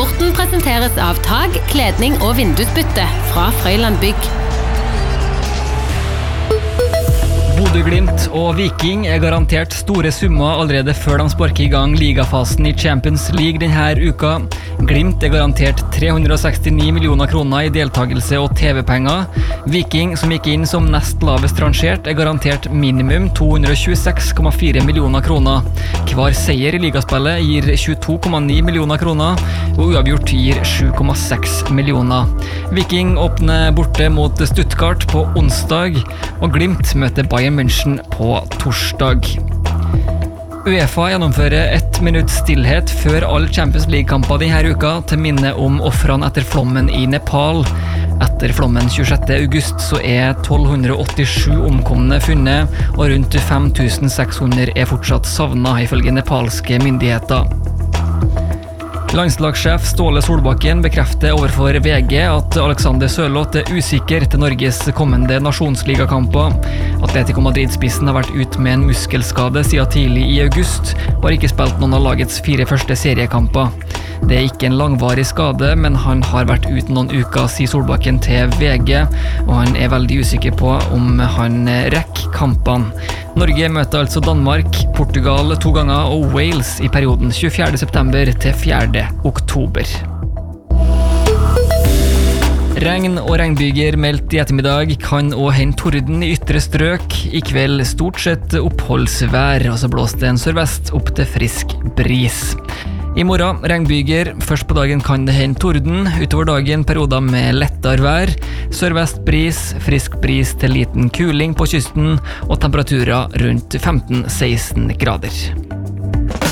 Sporten presenteres av tag, kledning og vindusbytte fra Frøyland Bygg. Bodø/Glimt og Viking garantert store summer allerede før de sparker i gang ligafasen i Champions League denne uka. Glimt garantert 369 millioner kroner i deltagelse og TV-penger. Viking, som gikk inn som nest lavest rangert, garantert minimum 226,4 millioner kroner. Hver seier i ligaspillet gir 22,9 millioner kroner, og uavgjort gir 7,6 millioner. Viking åpner borte mot Stuttgart på onsdag, og Glimt møter Bayern München på torsdag. UEFA gjennomfører 1 minutt stillhet før alle Champions League-kamper denne uka til minne om offrene etter flommen i Nepal. Etter flommen 26. august så 1287 omkomne funnet, og rundt 5600 fortsatt savnet ifølge nepalske myndigheter. Landslagssjef Ståle Solbakken bekrefter overfor VG at Alexander Sørloth usikker til Norges kommende nasjonsligakamper. Atletico Madrid-spissen har vært ut med en muskelskade siden tidlig i august, og har ikke spilt noen av lagets 4 første seriekamper. Det ikke en langvarig skade, men han har vært ut noen uker, sier Solbakken til VG, og han veldig usikker på om han rekker kampene. Norge møter altså Danmark, Portugal 2 ganger og Wales i perioden 24. september til 4. oktober. Regn og regnbyger meldt i ettermiddag, kan også hende torden i ytre strøk. I kveld stort sett oppholdsvær, og så blåste en sørvest opp til frisk bris. I morgen regnbyger, først på dagen kan det hende torden, utover dagen perioder med lettere vær, sørvest bris, frisk bris til liten kuling på kysten, og temperaturer rundt 15-16 grader.